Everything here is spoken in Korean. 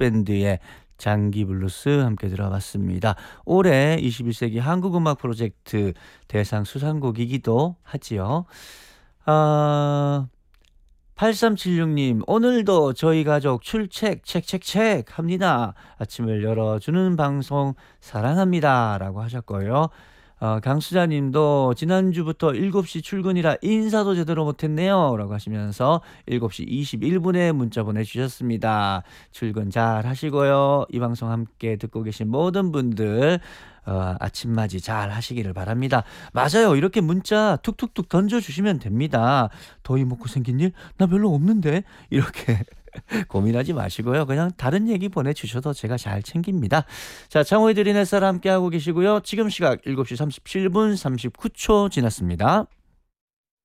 밴드의 장기 블루스 함께 들어봤습니다. 올해 21세기 한국음악 프로젝트 대상 수상곡이기도 하지요. 8376님, 오늘도 저희 가족 출첵, 책책책 합니다. 아침을 열어주는 방송 사랑합니다. 라고 하셨고요. 강수자님도 지난주부터 7시 출근이라 인사도 제대로 못했네요. 라고 하시면서 7시 21분에 문자 보내주셨습니다. 출근 잘 하시고요. 이 방송 함께 듣고 계신 모든 분들 아침맞이 잘 하시기를 바랍니다. 맞아요. 이렇게 문자 툭툭툭 던져주시면 됩니다. 더위 먹고 생긴 일? 나 별로 없는데? 이렇게 고민하지 마시고요. 그냥 다른 얘기 보내주셔도 제가 잘 챙깁니다. 자, 창호의 드린 햇살 함께하고 계시고요. 지금 시각 7시 37분 39초 지났습니다.